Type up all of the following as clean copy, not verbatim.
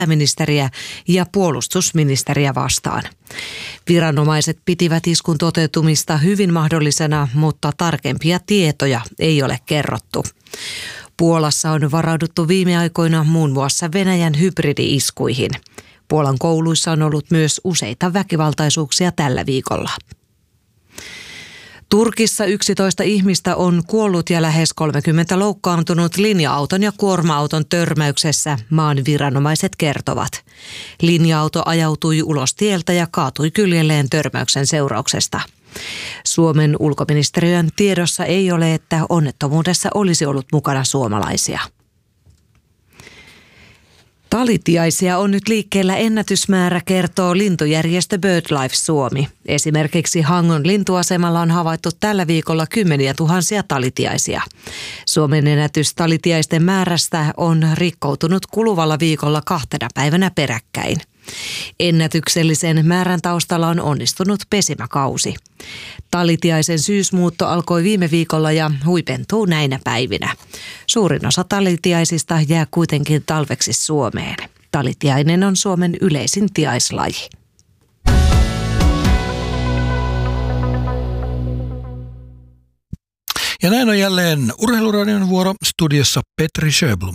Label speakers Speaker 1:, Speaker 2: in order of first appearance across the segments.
Speaker 1: pääministeriä ja puolustusministeriä vastaan. Viranomaiset pitivät iskun toteutumista hyvin mahdollisena, mutta tarkempia tietoja ei ole kerrottu. Puolassa on varauduttu viime aikoina muun muassa Venäjän hybridi-iskuihin. Puolan kouluissa on ollut myös useita väkivaltaisuuksia tällä viikolla. Turkissa 11 ihmistä on kuollut ja lähes 30 loukkaantunut linja-auton ja kuorma-auton törmäyksessä, maan viranomaiset kertovat. Linja-auto ajautui ulos tieltä ja kaatui kyljelleen törmäyksen seurauksesta. Suomen ulkoministeriön tiedossa ei ole, että onnettomuudessa olisi ollut mukana suomalaisia. Talitiaisia on nyt liikkeellä ennätysmäärä, kertoo lintujärjestö BirdLife Suomi. Esimerkiksi Hangon lintuasemalla on havaittu tällä viikolla 10 000 talitiaisia. Suomen ennätys talitiaisten määrästä on rikkoutunut kuluvalla viikolla 2 päivänä peräkkäin. Ennätyksellisen määrän taustalla on onnistunut pesimäkausi. Talitiaisen syysmuutto alkoi viime viikolla ja huipentuu näinä päivinä. Suurin osa talitiaisista jää kuitenkin talveksi Suomeen. Talitiainen on Suomen yleisin tiaislaji.
Speaker 2: Ja näin on jälleen Urheiluradion vuoro, studiossa Petri Sjöblom.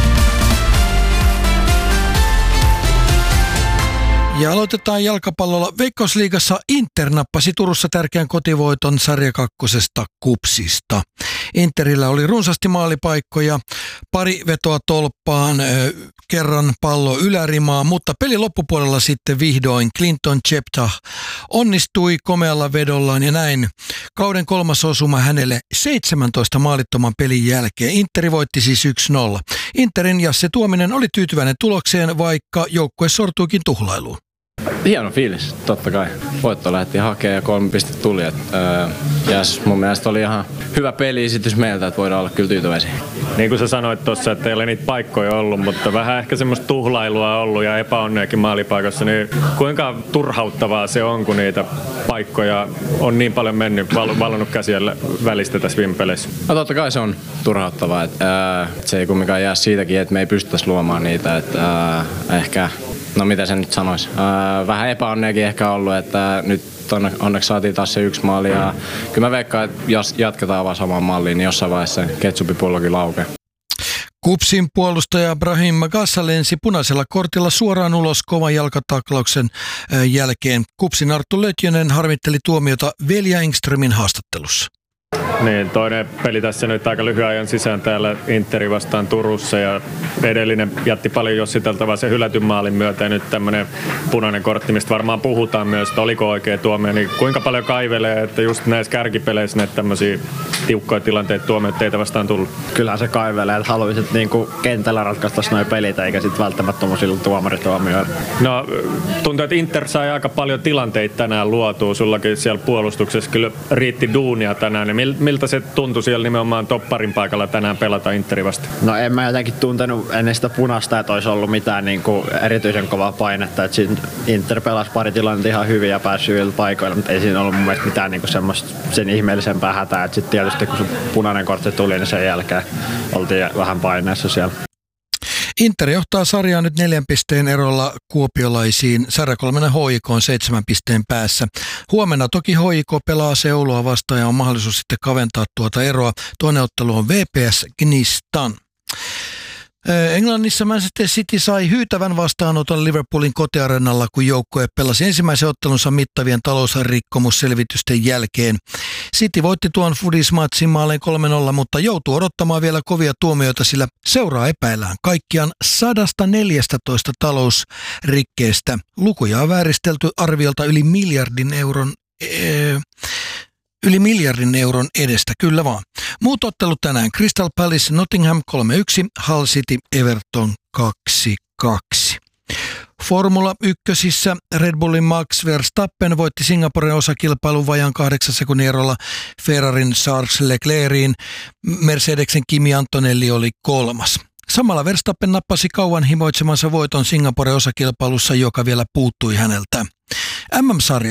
Speaker 2: Ja aloitetaan jalkapallolla. Veikkausliigassa Inter nappasi Turussa tärkeän kotivoiton sarja 2 KuPSista. Interillä oli runsaasti maalipaikkoja, pari vetoa tolppaan, kerran pallo ylärimaa, mutta pelin loppupuolella sitten vihdoin Clinton Cheptah onnistui komealla vedollaan ja näin kauden 3. osuma hänelle 17 maalittoman pelin jälkeen. Interi voitti siis 1-0. Interin Jasse Tuominen oli tyytyväinen tulokseen, vaikka joukkue sortuikin tuhlailuun.
Speaker 3: Hieno fiilis, totta kai. Voitto lähti hakemaan ja 3 pistettä tuli. Mun mielestä oli ihan hyvä peli-esitys meiltä, että voidaan olla kyllä tyytyväisiä.
Speaker 4: Niin kuin sä sanoit tuossa, että ei ole niitä paikkoja ollut, mutta vähän ehkä semmoista tuhlailua ollut ja epäonneakin maalipaikassa, niin kuinka turhauttavaa se on, kun niitä paikkoja on niin paljon mennyt, vallannut käsiä välistä tässä viime peleissä?
Speaker 3: No totta kai se on turhauttavaa. Se ei kumminkaan jää siitäkin, että me ei pystyttäisi luomaan niitä. Ehkä, no mitä se nyt sanoisi, vähän epäonneakin ehkä ollut, että nyt onneksi saatiin taas se 1 maali ja kyllä mä veikkaan, että jos jatketaan vaan samaan malliin, niin jossain vaiheessa ketsupipullokin laukeaa.
Speaker 2: KuPSin puolustaja Brahim Magassa lensi punaisella kortilla suoraan ulos kovan jalkataklauksen jälkeen. KuPSin Arttu Lötjönen harmitteli tuomiota Velja Engströmin haastattelussa.
Speaker 4: Niin, toinen peli tässä nyt aika lyhyen ajan sisään täällä Interi vastaan Turussa ja edellinen jätti paljon jossiteltavaa sen hylätyn maalin myötä ja nyt tämmöinen punainen kortti, mistä varmaan puhutaan myös, että oliko oikea tuomio, niin kuinka paljon kaivelee, että just näissä kärkipeleissä näitä tämmöisiä tiukkoja tilanteita tuomioita teitä vastaan tullut?
Speaker 5: Kyllähän se kaivelee, että haluaisit niinku kentällä ratkaistaisi nuo pelit eikä sitten välttämättä tuommoisilla tuomarituomioilla.
Speaker 4: No tuntuu, että Inter sai aika paljon tilanteita tänään luotua, sullakin siellä puolustuksessa kyllä riitti duunia tänään, niin miltä se tuntui siellä nimenomaan topparin paikalla tänään pelata Interi vasta?
Speaker 5: No en mä jotenkin tuntenut ennen sitä punasta, että olisi ollut mitään niinku erityisen kovaa painetta. Et Inter pelasi pari tilannetta ihan hyvin ja pääsi hyvillä paikoilla, mutta ei siinä ollut mun mielestä mitään niinku semmoista sen ihmeellisempää hätää. Sitten tietysti kun se punainen kortti tuli, niin sen jälkeen oltiin vähän paineessa siellä.
Speaker 2: Inter johtaa sarjaa nyt 4 pisteen erolla kuopiolaisiin. Sarjakolmena HJK on 7 pisteen päässä. Huomenna toki HJK pelaa Seuloa vastaan ja on mahdollisuus sitten kaventaa tuota eroa. Toinen ottelu on VPS Gnistan. Englannissa Manchester City sai hyytävän vastaanoton Liverpoolin kotiareenalla, kun joukkue pelasi ensimmäisen ottelunsa mittavien talousrikkomusselvitysten jälkeen. City voitti tuon Fudis-matsin maaleen 3-0, mutta joutuu odottamaan vielä kovia tuomioita, sillä seuraa epäillään kaikkiaan 114 talousrikkeestä. Lukuja on vääristelty arviolta yli miljardin euron edestä, kyllä vaan. Muut ottelut tänään: Crystal Palace Nottingham 3-1, Hull City Everton 2-2. Formula 1. Red Bullin Max Verstappen voitti Singaporen osakilpailun vajaan 8 sekunnin erolla Ferrarin Charles Leclercin. Mercedesen Kimi Antonelli oli 3. Samalla Verstappen nappasi kauan himoitsemansa voiton Singaporen osakilpailussa, joka vielä puuttui häneltä. MM-sarjassa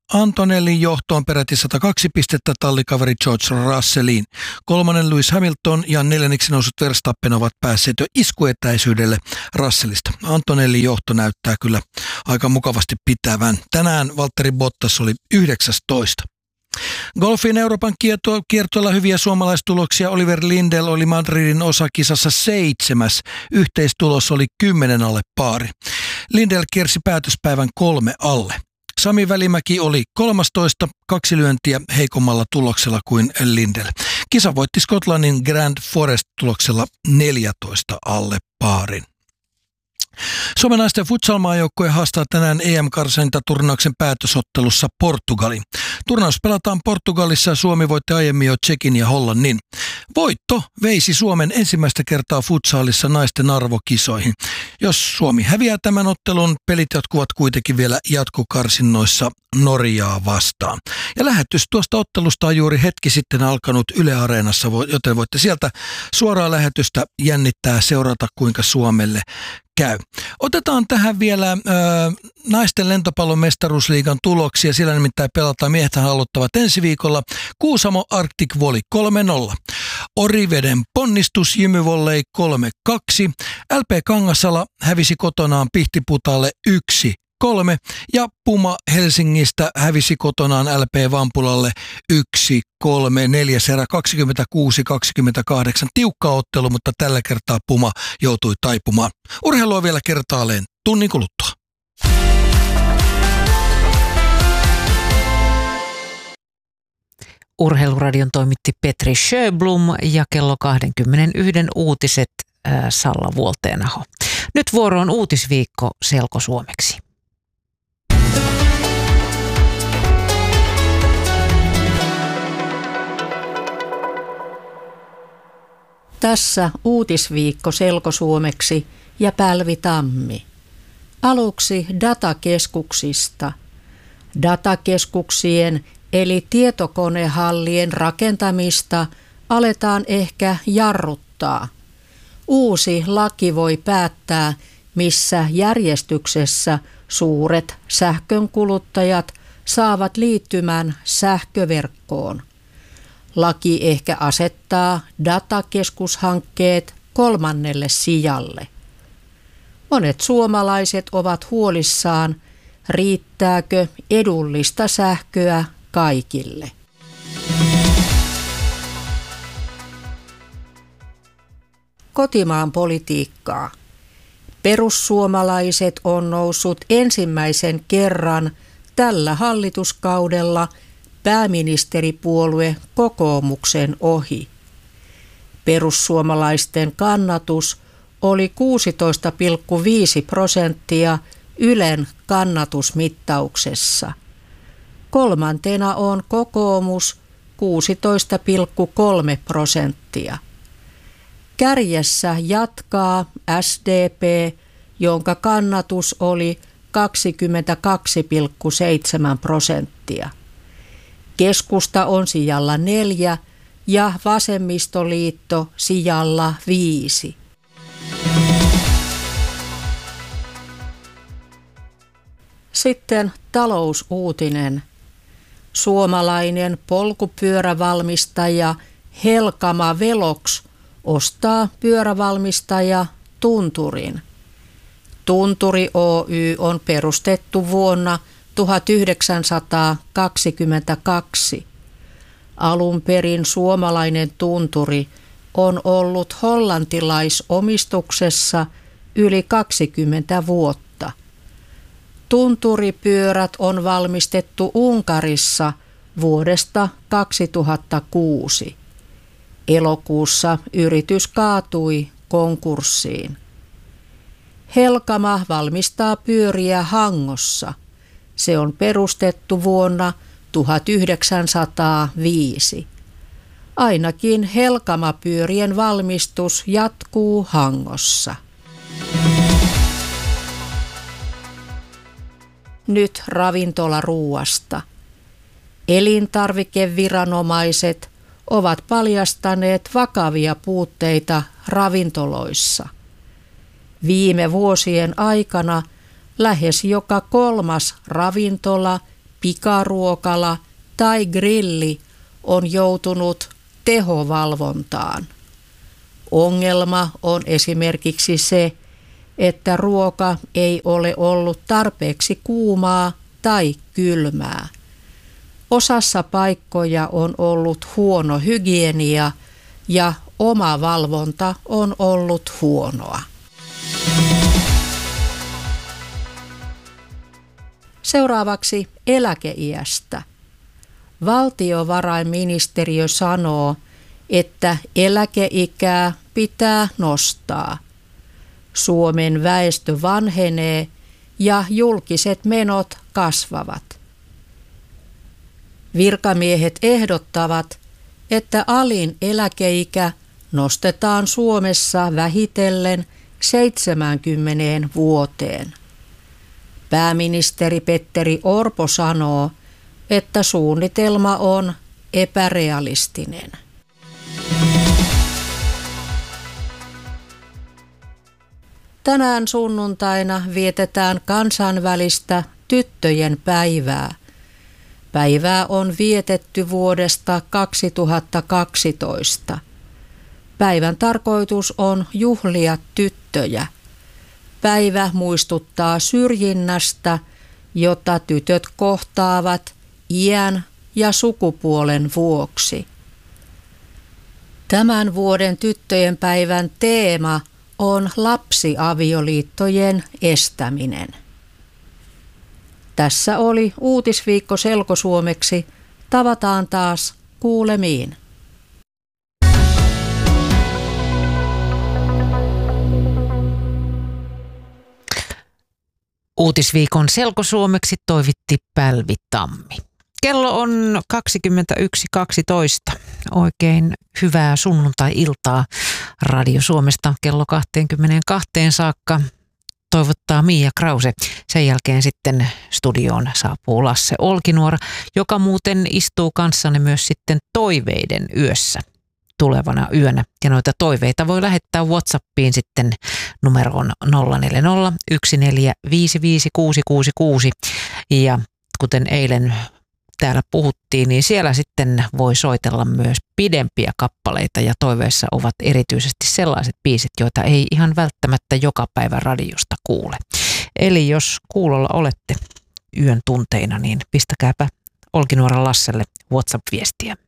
Speaker 2: Antonellin johtoon peräti 102 pistettä tallikaveri George Russelliin. 3. Lewis Hamilton ja 4. noussut Verstappen ovat päässeet jo iskuetäisyydelle Russellista. Antonellin johto näyttää kyllä aika mukavasti pitävän. Tänään Valtteri Bottas oli 19. Golfin Euroopan kiertueella hyviä suomalaistuloksia. Oliver Lindell oli Madridin osakisassa 7. Yhteistulos oli 10 alle paari. Lindell kiersi päätöspäivän 3 alle. Sami Välimäki oli 13, 2 lyöntiä heikommalla tuloksella kuin Lindell. Kisa voitti Skotlannin Grand Forest tuloksella 14 alle paarin. Suomen naisten futsal-maajoukkue haastaa tänään EM-karsintaturnauksen päätösottelussa Portugalin. Turnaus pelataan Portugalissa ja Suomi voitti aiemmin jo Tšekin ja Hollannin. Voitto veisi Suomen ensimmäistä kertaa futsalissa naisten arvokisoihin. Jos Suomi häviää tämän ottelun, pelit jatkuvat kuitenkin vielä jatkokarsinnoissa Norjaa vastaan. Ja lähetys tuosta ottelusta on juuri hetki sitten alkanut Yle Areenassa, joten voitte sieltä suoraa lähetystä jännittää seurata, kuinka Suomelle käy. Otetaan tähän vielä naisten lentopallon mestaruusliigan tuloksia. Siellä nimittäin pelataan, miehethän aloittavat ensi viikolla. Kuusamo Arctic Volley 3-0. Oriveden ponnistus Jymy Volley 3-2. LP Kangasala hävisi kotonaan Pihtiputaalle 1-3 ja Puma Helsingistä hävisi kotonaan LP Vampulalle 1-3, 4. erä 26-28. Tiukka ottelu, mutta tällä kertaa Puma joutui taipumaan. Urheilua vielä kertaalleen tunnin kuluttua.
Speaker 1: Urheiluradion toimitti Petri Sjöblom ja kello 21 uutiset Salla Vuolteenaho. Nyt vuoroon uutisviikko selkosuomeksi.
Speaker 6: Tässä uutisviikko selkosuomeksi ja Pälvi Tammi. Aluksi datakeskuksista. Datakeskuksien eli tietokonehallien rakentamista aletaan ehkä jarruttaa. Uusi laki voi päättää, missä järjestyksessä suuret sähkönkuluttajat saavat liittymään sähköverkkoon. Laki ehkä asettaa datakeskushankkeet 3. sijalle. Monet suomalaiset ovat huolissaan, riittääkö edullista sähköä kaikille. Kotimaan politiikkaa. Perussuomalaiset on noussut ensimmäisen kerran tällä hallituskaudella pääministeripuolue kokoomuksen ohi. Perussuomalaisten kannatus oli 16,5% Ylen kannatusmittauksessa. 3. on kokoomus 16,3%. Kärjessä jatkaa SDP, jonka kannatus oli 22,7%. Keskusta on sijalla 4 ja Vasemmistoliitto sijalla 5. Sitten talousuutinen. Suomalainen polkupyörävalmistaja Helkama Velox ostaa pyörävalmistaja Tunturin. Tunturi Oy on perustettu vuonna 1922. Alun perin suomalainen Tunturi on ollut hollantilaisomistuksessa yli 20 vuotta. Tunturipyörät on valmistettu Unkarissa vuodesta 2006. Elokuussa yritys kaatui konkurssiin. Helkama valmistaa pyöriä Hangossa. Se on perustettu vuonna 1905. Ainakin Helkama-pyörien valmistus jatkuu Hangossa. Nyt ravintolaruuasta. Elintarvikeviranomaiset ovat paljastaneet vakavia puutteita ravintoloissa. Viime vuosien aikana lähes joka 3. ravintola pikaruokala tai grilli on joutunut tehovalvontaan. Ongelma on esimerkiksi se, että ruoka ei ole ollut tarpeeksi kuumaa tai kylmää. Osassa paikkoja on ollut huono hygienia ja oma valvonta on ollut huonoa. Seuraavaksi eläkeiästä. Valtiovarainministeriö sanoo, että eläkeikää pitää nostaa. Suomen väestö vanhenee ja julkiset menot kasvavat. Virkamiehet ehdottavat, että alin eläkeikä nostetaan Suomessa vähitellen 70 vuoteen. Pääministeri Petteri Orpo sanoo, että suunnitelma on epärealistinen. Tänään sunnuntaina vietetään kansainvälistä tyttöjen päivää. Päivää on vietetty vuodesta 2012. Päivän tarkoitus on juhlia tyttöjä. Päivä muistuttaa syrjinnästä, jota tytöt kohtaavat iän ja sukupuolen vuoksi. Tämän vuoden tyttöjen päivän teema on lapsiavioliittojen estäminen. Tässä oli Uutisviikko selkosuomeksi. Tavataan taas kuulemiin.
Speaker 1: Uutisviikon selkosuomeksi toivitti Pälvi Tammi. Kello on 21.12. Oikein hyvää sunnuntai-iltaa Radio Suomesta kello 22 saakka. Toivottaa Mia Krause. Sen jälkeen sitten studioon saapuu Lasse Olkinuora, joka muuten istuu kanssanne myös sitten toiveiden yössä tulevana yönä. Ja noita toiveita voi lähettää WhatsAppiin sitten numeroon 040 1455666. Ja kuten eilen täällä puhuttiin, niin siellä sitten voi soitella myös pidempiä kappaleita ja toiveissa ovat erityisesti sellaiset biisit, joita ei ihan välttämättä joka päivä radiosta kuule. Eli jos kuulolla olette yön tunteina, niin pistäkääpä Olkinuoran Lasselle WhatsApp-viestiä.